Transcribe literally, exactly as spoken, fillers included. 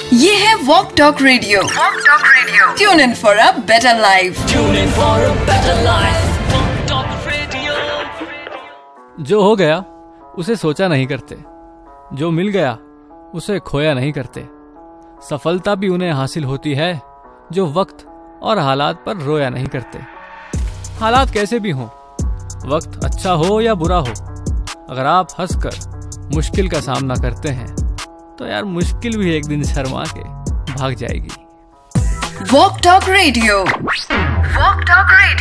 ये है walk talk radio. Walk talk radio tune in for a better life. Tune in for a better life. Walk talk radio. जो हो गया उसे सोचा नहीं करते, जो मिल गया उसे खोया नहीं करते। सफलता भी उन्हें हासिल होती है जो वक्त और हालात पर रोया नहीं करते। हालात कैसे भी हों, वक्त अच्छा हो या बुरा हो, अगर आप हंसकर मुश्किल का सामना करते हैं तो यार मुश्किल भी एक दिन शर्मा के भाग जाएगी। Walk talk radio. Walk talk radio.